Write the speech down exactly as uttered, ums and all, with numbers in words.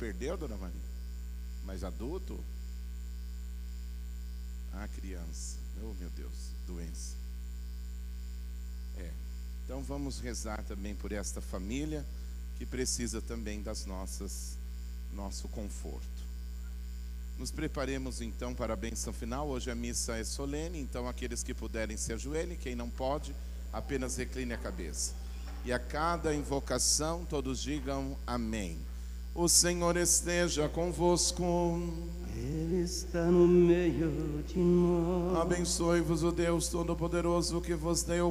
perdeu, dona Maria? Mas adulto? Ah, criança. Oh, meu Deus, doença. É. Então vamos rezar também por esta família que precisa também das nossas, nosso conforto. Nos preparemos então para a bênção final. Hoje a missa é solene, então aqueles que puderem se ajoelhem, quem não pode, apenas recline a cabeça. E a cada invocação todos digam amém. O Senhor esteja convosco. Ele está no meio de nós. Abençoe-vos o Deus Todo-Poderoso, que vos deu